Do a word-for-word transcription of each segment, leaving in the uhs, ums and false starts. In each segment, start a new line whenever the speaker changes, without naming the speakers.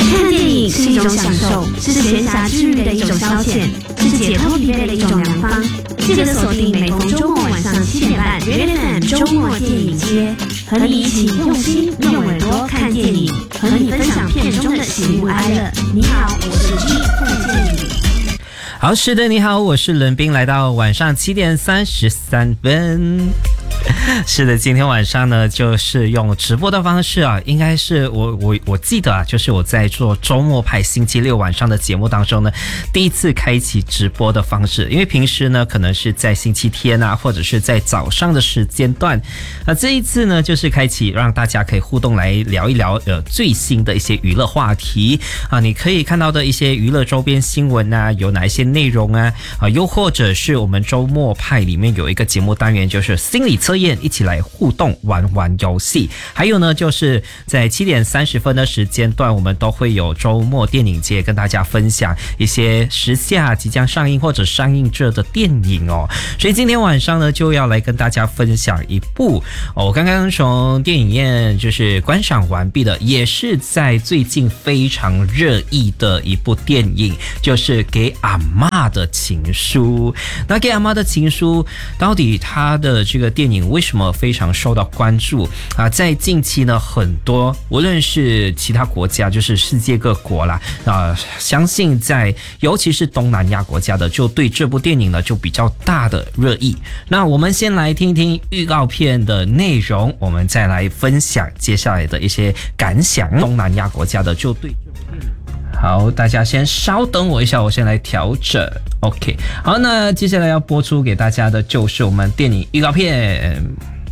看电影是一种享受，是闲暇之余的一种消遣，是解脱疲惫的一种良方。记得锁定每逢周末晚上七点半 ，Red F M 周末电影街，和你一起用心用耳朵看电影，和你分享片中的喜怒哀乐。你好，我是一副建宇。
好，是的，你好，我是伦斌，来到晚上七点三十三分。是的，今天晚上呢，就是用直播的方式啊，应该是我我我记得啊，就是我在做周末派星期六晚上的节目当中呢，第一次开启直播的方式，因为平时呢可能是在星期天啊，或者是在早上的时间段，啊，这一次呢就是开启让大家可以互动来聊一聊呃最新的一些娱乐话题啊，你可以看到的一些娱乐周边新闻啊，有哪一些内容啊，啊，又或者是我们周末派里面有一个节目单元，就是心理测验，一起来互动玩玩游戏。还有呢，就是在七点三十分的时间段，我们都会有周末电影节跟大家分享一些时下即将上映或者上映着的电影哦。所以今天晚上呢，就要来跟大家分享一部哦，我刚刚从电影院就是观赏完毕的，也是在最近非常热议的一部电影，就是《给阿嬷的情书》。那《给阿嬷的情书》到底它的这个电影为什么非常受到关注啊？在近期呢，很多无论是其他国家，就是世界各国啦啊，相信在尤其是东南亚国家的，就对这部电影呢就比较大的热议。那我们先来听听预告片的内容，我们再来分享接下来的一些感想。东南亚国家的就对这部电影。好，大家先稍等我一下，我先来调整。OK， 好，那接下来要播出给大家的就是我们电影预告片。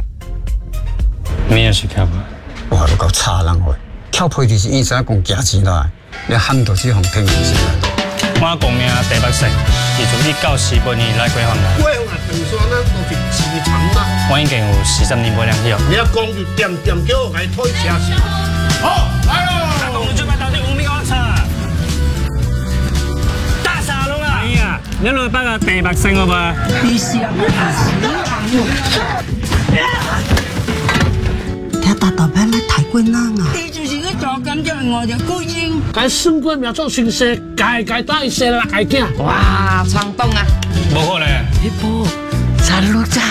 你也是跳吧？
哇，都够差人喎！跳配就是意思係講價錢啦，你喊到只紅天唔先啦。
我講名台北省，是從你九時半年來規劃嘅。
規劃平山咧都是市場啦。
我已經有四十年冇兩票。
你一講就點點叫我嚟推車先。好，來咯！大公準備到底五秒二叉。大沙龍啊！係啊，你來幫個台北省好吧？必須啊！
睇大大班咧睇過啦啊！
你就是去做咁就我就高興。
解新冠苗做訊息，解解都係寫啦解嘅。
哇，衝動啊！
冇可能。
呢波陳老澤。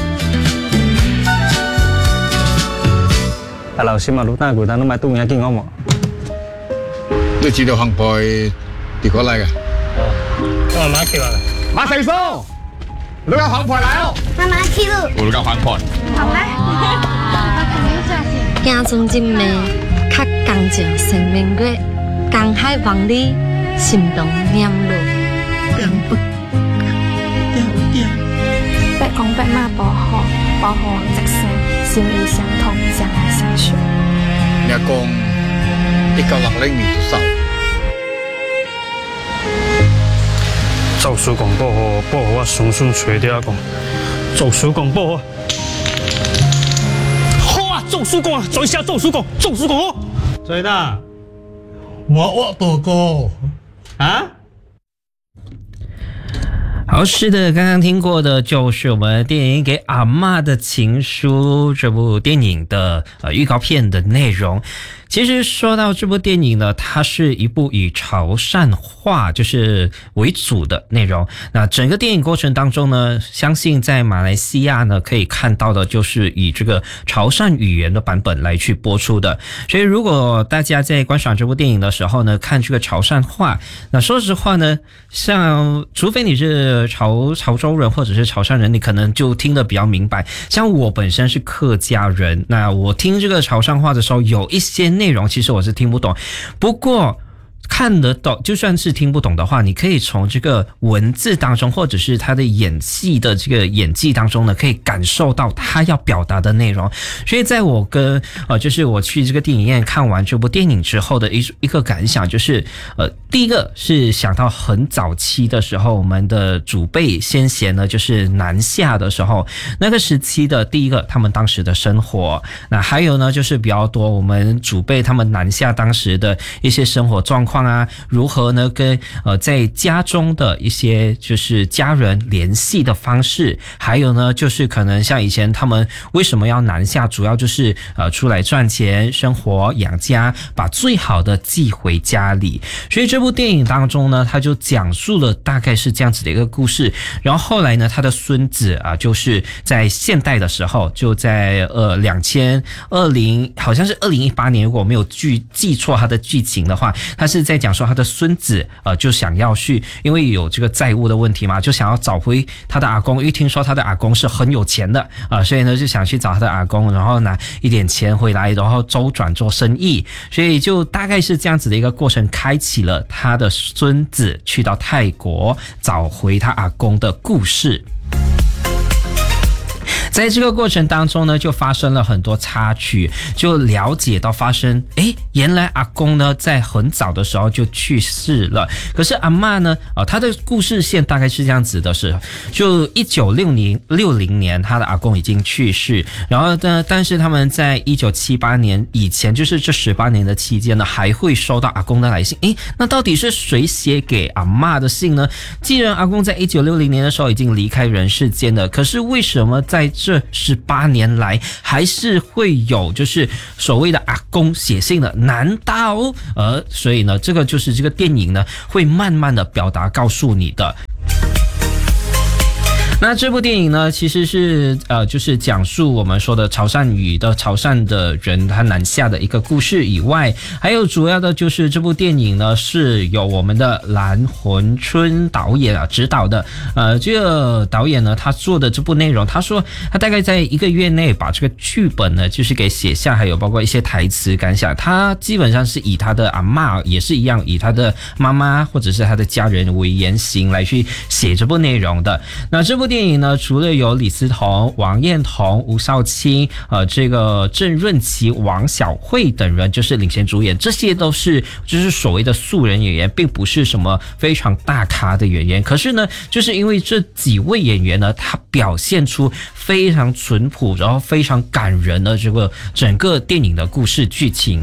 阿老師嘛，老單佢單都買東嘢見我冇。
你知道航拍跌過嚟嘅？
我馬橋啊！
馬成叔，你有航拍嚟哦！
媽媽去咯。
我有航拍。
好嘞。
行中真美，較剛正生命月，江海望你，心動念路。
兩不掉掉。
北公北馬保護，保護王直升，心意相通，相愛相隨。
你阿公一九六零年出世。
做事講保護，保護我順順隨啲阿公。做事講保護。做叔公啊，做一下做叔公，做叔公哦。追的，
我我多高
啊？
好，是的，刚刚听过的就是我们电影《给阿嬷的情书》这部电影的呃预告片的内容。其实说到这部电影呢，它是一部以潮汕话就是为主的内容。那整个电影过程当中呢，相信在马来西亚呢可以看到的就是以这个潮汕语言的版本来去播出的。所以如果大家在观赏这部电影的时候呢，看这个潮汕话，那说实话呢，像除非你是潮潮州人或者是潮汕人，你可能就听得比较明白。像我本身是客家人，那我听这个潮汕话的时候，有一些内容其实我是听不懂，不过看得懂，就算是听不懂的话，你可以从这个文字当中，或者是他的演戏的这个演技当中呢，可以感受到他要表达的内容。所以在我跟呃，就是我去这个电影院看完这部电影之后的一一个感想，就是呃，第一个是想到很早期的时候，我们的祖辈先贤呢，就是南下的时候那个时期的第一个他们当时的生活，那还有呢就是比较多我们祖辈他们南下当时的一些生活状况。 况啊，如何呢跟呃在家中的一些就是家人联系的方式，还有呢就是可能像以前他们为什么要南下，主要就是呃出来赚钱生活养家，把最好的寄回家里。所以这部电影当中呢，他就讲述了大概是这样子的一个故事。然后后来呢，他的孙子啊，就是在现代的时候，就在呃两千二零好像是二零一八年，如果我没有记记错他的剧情的话，他是在讲说他的孙子呃就想要去，因为有这个债务的问题嘛，就想要找回他的阿公，因为听说他的阿公是很有钱的啊、呃，所以呢就想去找他的阿公，然后拿一点钱回来，然后周转做生意。所以就大概是这样子的一个过程，开启了他的孙子去到泰国找回他阿公的故事。在这个过程当中呢，就发生了很多插曲，就了解到发生，诶，原来阿公呢在很早的时候就去世了，可是阿嬷呢，呃，他的故事线大概是这样子的是，就一九六零年他的阿公已经去世，然后呢，但是他们在一九七八年以前，就是这十八年的期间呢，还会收到阿公的来信。诶，那到底是谁写给阿嬷的信呢？既然阿公在一九六零年的时候已经离开人世间了，可是为什么在这十八年来还是会有就是所谓的阿公写信的？难道呃，所以呢，这个就是这个电影呢会慢慢的表达告诉你的。那这部电影呢，其实是呃，就是讲述我们说的潮汕语的潮汕的人他南下的一个故事以外，还有主要的就是这部电影呢是由我们的蓝魂春导演啊指导的。呃，这个导演呢，他做的这部内容，他说他大概在一个月内把这个剧本呢就是给写下，还有包括一些台词感想，他基本上是以他的阿嬷也是一样，以他的妈妈或者是他的家人为原型来去写这部内容的。那这部电影呢，除了有李思彤、王彦彤、吴少卿、呃，这个郑润琪、王晓慧等人就是领衔主演，这些都是就是所谓的素人演员，并不是什么非常大咖的演员。可是呢，就是因为这几位演员呢，他表现出非常淳朴，然后非常感人的这个整个电影的故事剧情。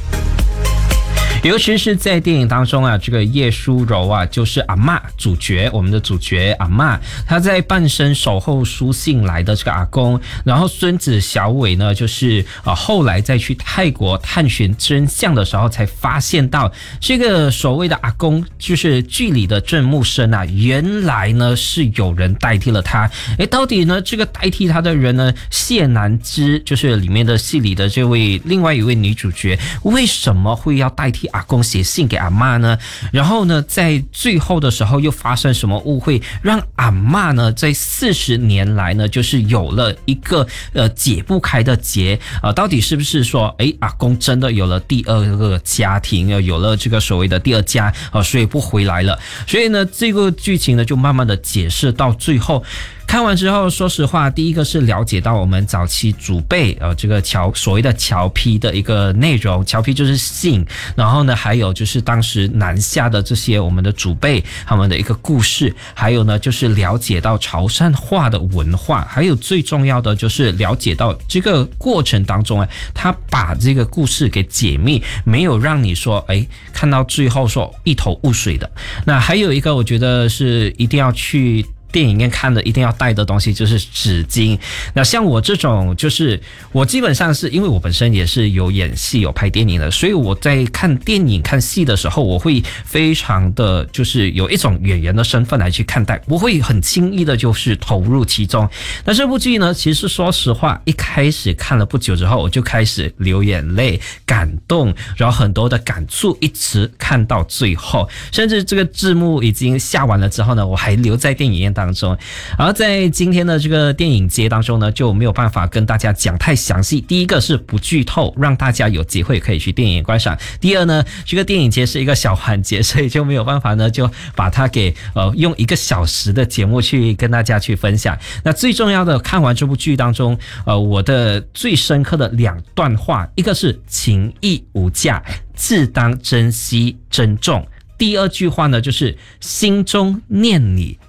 尤其是在电影当中啊，这个叶淑柔啊，就是阿嬷主角，我们的主角阿嬷，她在半生守候书信来的这个阿公，然后孙子小伟呢，就是啊后来再去泰国探寻真相的时候，才发现到这个所谓的阿公，就是剧里的郑木生啊，原来呢是有人代替了他。诶，到底呢这个代替他的人呢，谢南枝，就是里面的戏里的这位另外一位女主角，为什么会要代替阿公写信给阿嬷呢？然后呢，在最后的时候又发生什么误会，让阿嬷呢在四十年来呢，就是有了一个呃解不开的结呃，到底是不是说，诶，阿公真的有了第二个家庭，有了这个所谓的第二家呃，所以不回来了？所以呢，这个剧情呢就慢慢的解释到最后。看完之后，说实话，第一个是了解到我们早期祖辈呃这个侨所谓的侨批的一个内容，侨批就是信，然后呢还有就是当时南下的这些我们的祖辈他们的一个故事，还有呢就是了解到潮汕话的文化，还有最重要的就是了解到这个过程当中啊，他把这个故事给解密，没有让你说哎看到最后说一头雾水的。那还有一个我觉得是一定要去电影院看的一定要带的东西就是纸巾。那像我这种就是我基本上是因为我本身也是有演戏有拍电影的，所以我在看电影看戏的时候，我会非常的就是有一种演员的身份来去看待，我会很轻易的就是投入其中。那这部剧呢，其实说实话一开始看了不久之后，我就开始流眼泪感动，然后很多的感触一直看到最后，甚至这个字幕已经下完了之后呢，我还留在电影院当中。而在今天的这个电影节当中呢，就没有办法跟大家讲太详细。第一个是不剧透，让大家有机会可以去电影院观赏。第二呢，这个电影节是一个小环节，所以就没有办法呢，就把它给呃用一个小时的节目去跟大家去分享。那最重要的，看完这部剧当中，呃，我的最深刻的两段话，一个是情义无价，自当珍惜珍重。第二句话呢，就是心中念你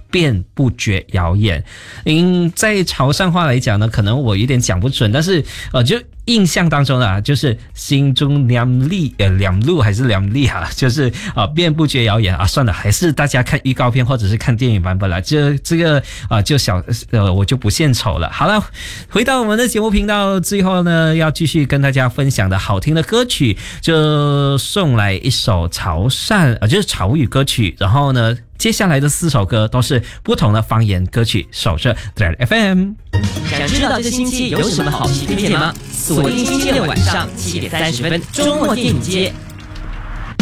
便不觉谣言。嗯，在潮汕话来讲呢，可能我有点讲不准，但是呃，就印象当中啊，就是心中两粒呃两路还是两粒啊，就是啊、呃、便不绝谣言啊。算了，还是大家看预告片或者是看电影版本了。这这个啊、呃、就小呃我就不献丑了。好了，回到我们的节目频道，最后呢要继续跟大家分享的好听的歌曲，就送来一首潮汕啊、呃、就是潮语歌曲，然后呢。接下来的四首歌都是不同的方言歌曲，守着 F M。
想知道这星期有什么好戏推荐吗？锁定星期六晚上七点三十分，周末电影街。